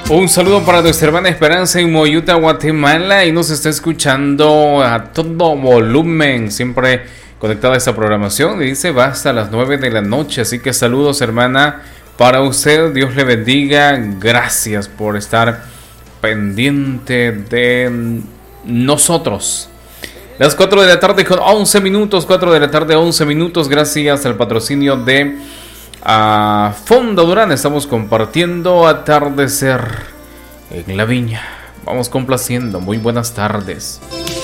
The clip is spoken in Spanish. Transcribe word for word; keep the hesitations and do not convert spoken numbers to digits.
Un saludo para nuestra hermana Esperanza en Moyuta, Guatemala, y nos está escuchando a todo volumen, siempre conectada a esta programación. Y dice, va hasta las nueve de la noche, así que saludos, hermana, para usted. Dios le bendiga. Gracias por estar pendiente de nosotros. Las cuatro de la tarde con once minutos, cuatro de la tarde, once minutos, gracias al patrocinio de a Fondo Durán. Estamos compartiendo Atardecer en la Viña. Vamos complaciendo. Muy buenas tardes.